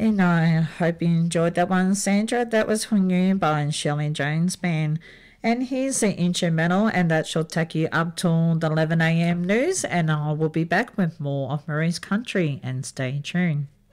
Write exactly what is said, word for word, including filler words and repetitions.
And I hope you enjoyed that one, Sandra. That was Hung You by Shirley Jones Band. And here's the instrumental, and that shall take you up till the eleven a m news. And I will be back with more of Marie's Country, and stay tuned.